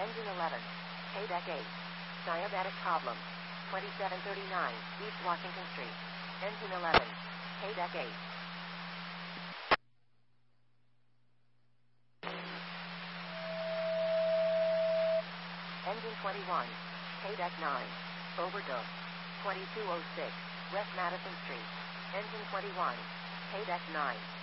Engine 11. K-Deck 8. Diabetic problem. 2739 East Washington Street. Engine 11. K-Deck 8. Engine 21. K-Deck 9. Overdose. 2206 West Madison Street. Engine 21. K-Deck 9.